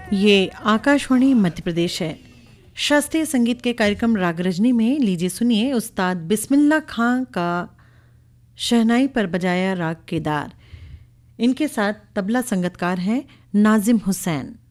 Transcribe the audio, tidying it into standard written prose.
ये आकाशवाणी मध्य प्रदेश है। शास्त्रीय संगीत के कार्यक्रम राग रजनी में लीजिए सुनिए उस्ताद बिस्मिल्लाह खां का शहनाई पर बजाया राग केदार। इनके साथ तबला संगतकार हैं नाजिम हुसैन।